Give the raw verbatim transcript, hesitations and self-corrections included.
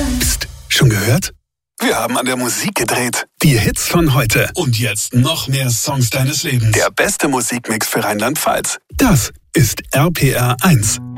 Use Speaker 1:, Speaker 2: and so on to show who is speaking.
Speaker 1: Psst, schon gehört? Wir haben an der Musik gedreht. Die Hits von heute. Und jetzt noch mehr Songs deines Lebens. Der beste Musikmix für Rheinland-Pfalz. Das ist R P R eins.